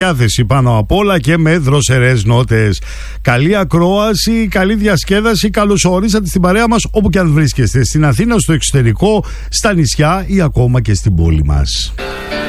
διάθεση πάνω απ' όλα και με δροσερές νότες. Καλή ακρόαση, καλή διασκέδαση. Καλώς ορίσατε στην παρέα μας όπου και αν βρίσκεστε. Στην Αθήνα, στο εξωτερικό, στα νησιά ή ακόμα και στην πόλη μας.